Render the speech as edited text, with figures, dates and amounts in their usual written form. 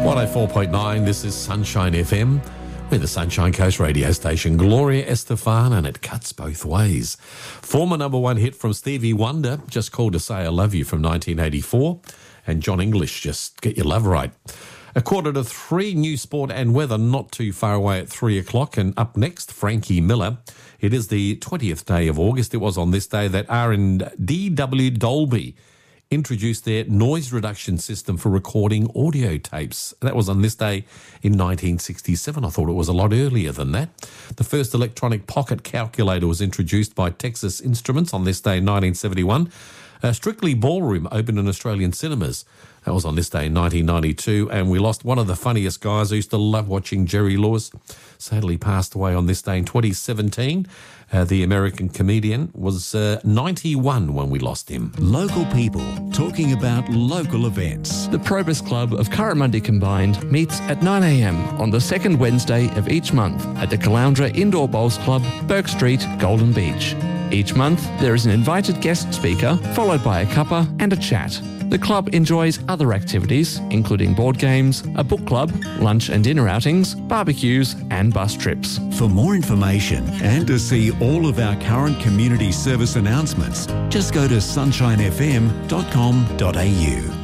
104.9, this is Sunshine FM. We're the Sunshine Coast radio station. Gloria Estefan, and it cuts both ways. Former number one hit from Stevie Wonder, Just Called to Say I Love You from 1984. And John English, Just Get Your Love Right. 2:45, news, sport and weather not too far away at 3 o'clock. And up next, Frankie Miller. It is the 20th day of August. It was on this day that R&DW Dolby introduced their noise reduction system for recording audio tapes. That was on this day in 1967. I thought it was a lot earlier than that. The first electronic pocket calculator was introduced by Texas Instruments on this day in 1971. Strictly Ballroom opened in Australian cinemas. That was on this day in 1992. And we lost one of the funniest guys. I used to love watching Jerry Lewis. Sadly passed away on this day in 2017. The American comedian was 91 when we lost him. Local people talking about local events. The Probus Club of Currimundi Combined meets at 9 a.m. on the second Wednesday of each month at the Caloundra Indoor Bowls Club, Burke Street, Golden Beach. Each month, there is an invited guest speaker, followed by a cuppa and a chat. The club enjoys other activities, including board games, a book club, lunch and dinner outings, barbecues and bus trips. For more information and to see all of our current community service announcements, just go to sunshinefm.com.au.